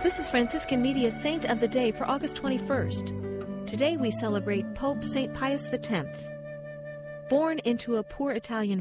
This is Franciscan Media Saint of the Day for August 21st. Today we celebrate Pope St. Pius X. Born into a poor Italian